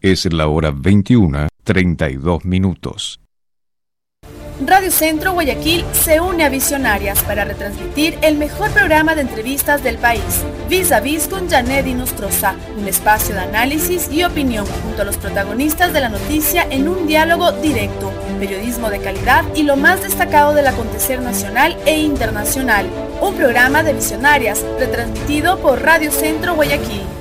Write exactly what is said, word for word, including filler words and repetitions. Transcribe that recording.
Es la hora veintiuna, treinta y dos minutos. Radio Centro Guayaquil se une a Visionarias para retransmitir el mejor programa de entrevistas del país, Vis a Vis con Janet Nostroza, un espacio de análisis y opinión junto a los protagonistas de la noticia en un diálogo directo, periodismo de calidad y lo más destacado del acontecer nacional e internacional. Un programa de Visionarias retransmitido por Radio Centro Guayaquil.